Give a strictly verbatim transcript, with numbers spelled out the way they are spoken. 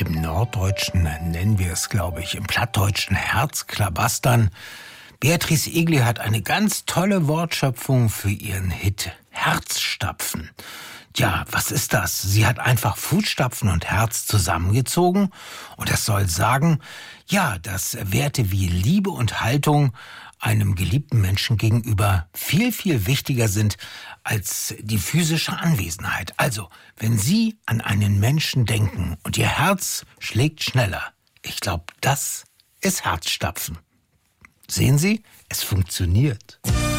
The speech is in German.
Im Norddeutschen nennen wir es, glaube ich, im Plattdeutschen Herzklabastern. Beatrice Egli hat eine ganz tolle Wortschöpfung für ihren Hit Herzstapfen. Tja, was ist das? Sie hat einfach Fußstapfen und Herz zusammengezogen und das soll sagen, ja, dass Werte wie Liebe und Haltung einem geliebten Menschen gegenüber viel, viel wichtiger sind als die physische Anwesenheit. Also, wenn Sie an einen Menschen denken und Ihr Herz schlägt schneller, ich glaube, das ist Herzstapfen. Sehen Sie, es funktioniert.